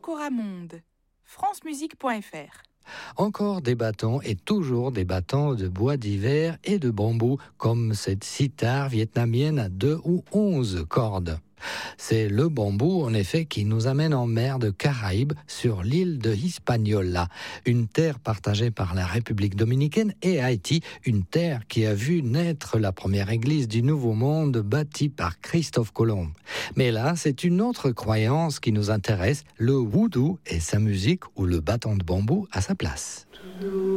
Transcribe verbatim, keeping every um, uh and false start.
Coramonde, francemusique point f r. Encore des bâtons et toujours des bâtons de bois d'hiver et de bambou, comme cette sitar vietnamienne à deux ou onze cordes. C'est le bambou, en effet, qui nous amène en mer de Caraïbes, sur l'île de Hispaniola, une terre partagée par la République dominicaine et Haïti, une terre qui a vu naître la première église du Nouveau Monde bâtie par Christophe Colomb. Mais là, c'est une autre croyance qui nous intéresse, le voodoo et sa musique, ou le bâton de bambou à sa place.